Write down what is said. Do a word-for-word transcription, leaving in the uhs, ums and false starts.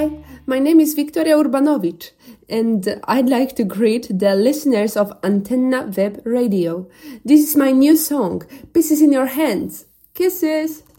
Hi, my name is Victoria Urbanovic, and I'd like to greet the listeners of Antenna Web Radio. This is my new song, Pieces in Your Hands. Kisses!